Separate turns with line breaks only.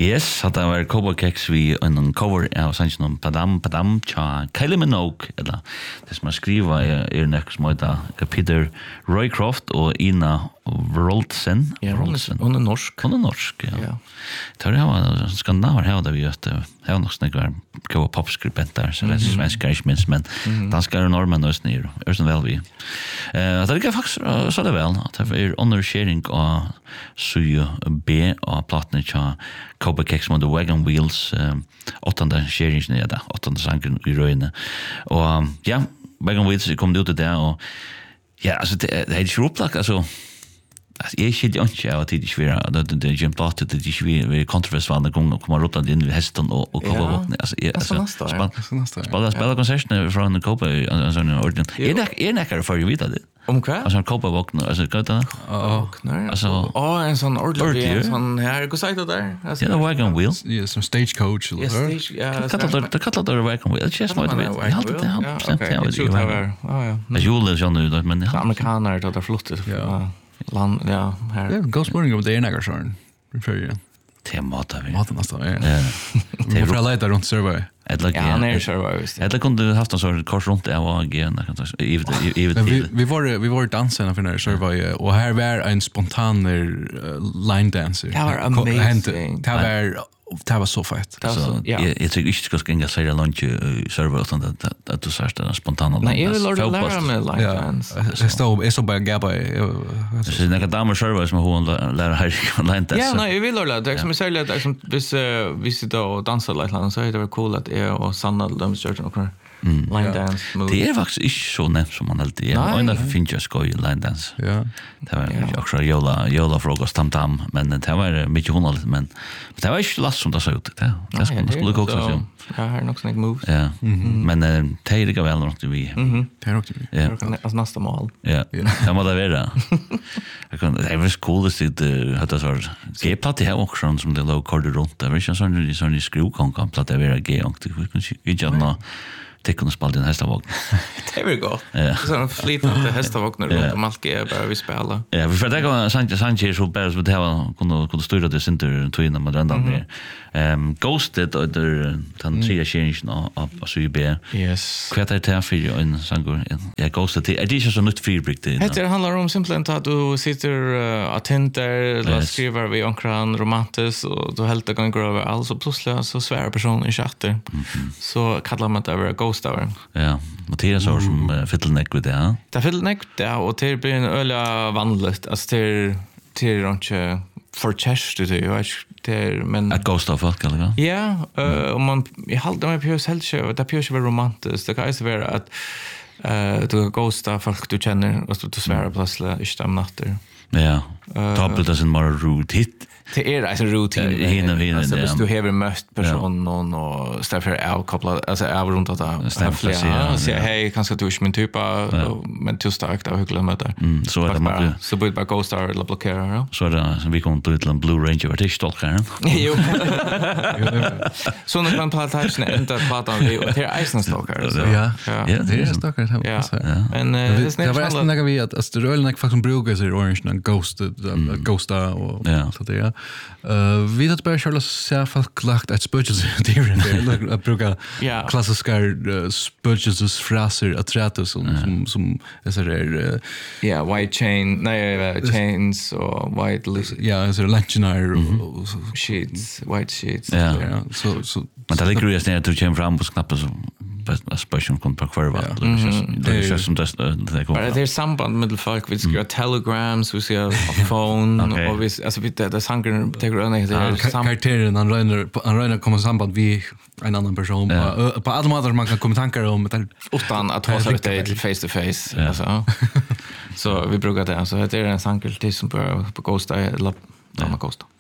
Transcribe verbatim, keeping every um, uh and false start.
Yes, hat er var Cowboy Kex vi en cover av sangen om Padam Padam Cha Kylie Minogue eller det som er skriva er, er nek som heter Peter Roycroft og Ina Wroldsen.
Ja, hon er, hon er norsk.
Hon er norsk, ja.
Ja.
Tar det skandinaver her det vi vet. Det var nok snakker på popskribenter så det er svenskar ikke minst men danskar og norrmenn og snir. Er sånn vel vi. Eh, det er faktisk så det vel at det er undersharing av Suyo B og platene til Cowboy Kex med The Wagon Wheels åttende sharingen ja da, åttende sangen i røyene. Og ja, Wagon Wheels kom det ut i det og ja, altså det, det er ikke opplagt, altså jeg skiljer jo ikke av at det ikke vil det er Jim Platt, det er ikke vil kontroversvalende ganger kommer rådland inn i hesten og Cowboy-våkene. Altså, spiller konsertene fra en Cowboy en sånn orden. Er nekkere for å vite det?
Om hva?
Altså en Cowboy-våkner, altså hva er det?
Våkner? Åh, en sånn ordentlig, en sånn her, hva sier du der?
Ja, det er Wagon Wheel.
Ja, som stagecoach.
Ja, stage, ja.
Det kallet det Wagon Wheel, det er ikke så mye, jeg halte det, han bestemt, jeg vet ikke hva. Det er jule, sånn ut, men...
Amerikaner, det er flott, land, ja, her.
Ja, gå spørning om det er nekker sånn,
det er maten vi.
Maten nesten, ja. Vi får fra leita rundt Survey.
Ja, han er i Survey, visst.
Eller kunne du haft en sånn kors rundt det av A G,
vi var vi var dansen för när Survey och här var en spontan line dancer.
Det var amazing.
Det var det var så fett.
Så jag jag tycker inte ska skänka sig det lunch server utan att att du säger det spontana.
Nej, jag vill lära mig line dance.
Det står är så bara gabba.
Det är några damer server som hon lär här line dance.
Ja, nej, jag vill lära det som jag säger det som vis vis då och dansa lite land så är det var cool att är och Sanna de kör och
Mm.
Line ja. Dance move.
Det är faktiskt inte så nämt som man alltid är. Och ändå finns jag skoj line dance.
Ja.
Det var ja. också jola jola frågor tam tam men det var mycket honligt men det var inte last som det så ut det. Det skulle skulle gå också så.
Ja, här något sånt moves.
Ja. Men det är det väl något vi.
Mhm.
Det är också.
Ja.
Alltså nästa mål.
Ja. Det måste vara. Jag kan det var cool det det hade så G-platt det här också som det låg kort runt. Det var ju sån sån skruvkonkan platt det var G och det kunde ju gärna tecken och spalt i en hästavågn.
Det vill gå. Ja. Så en flytande hästavågnar runt om allt är bara vi spelar.
Ja, vi för det går Sanchez Sanchez så bara så det var kunde kunde styra det center tvåna med den där. Ehm Ghosted eller den tredje changen av så ju B.
Yes.
Kvart är det för en sangur. Ja, Ghosted det är ju så nytt feedback det.
Det handlar om simpelt att du sitter attent eller skriver vi onkran romantiskt och du helt gånger över alls och plötsligt så svär personen i chatten. Så kallar man det över Ghostover.
Ja, Mattias har som fiddleneck med det, ja?
Det är fiddleneck, ja, och det blir en öliga vanligt. Alltså det är inte för tjärst, det är ju men...
Att ghosta folk, eller?
Ja, och man... Jag håller mig på oss helt köp, det är ju vara romantiskt. Det kan ju vara att du kan ghosta folk du känner och du svärar plötsligt i stäm natter.
Ja, tapplet är sin mera rude hit.
Det är alltså rutin.
Hinner vi
alltså hvis du har mött personen och stäffer avkopplat alltså av runt att stäffer ja så hej kanske du är min typ men too starkt av hyggligt möte.
Så är det man
så borde bara go star eller blockera.
Så det vi kommer till en Blue Ranger vart jag stolt här.
Jo. Så när man tar touchen inte att prata om det och det är isen stalker så.
Ja. Ja, det är stalker så.
Ja. Men det
är nästan något vi att alltså det är något faktiskt brukar sig orange and ghosted ghosta och så det. Uh, vi har bara själva se folk lagt ett spökelse det att bruka klassiska uh, spökelses fraser att träta som som som är så där
ja white chain nej chains och white
ja så luncheonary
sheets white sheets
ja
så så
men det ligger ju nästan att du kommer fram på knappen så a special kom på kvar va det är just som det det går.
Det är samband med folk vi skriver telegrams vi ser phone och vi alltså vi det sanger tar en det
karakteren han ränder han ränder kommer samband vi en annan person på alla måter man kan komma tankar om det
utan att ha sagt det till face to face alltså så vi brukar det så det är en sanger till som på på Costa eller Dama Costa.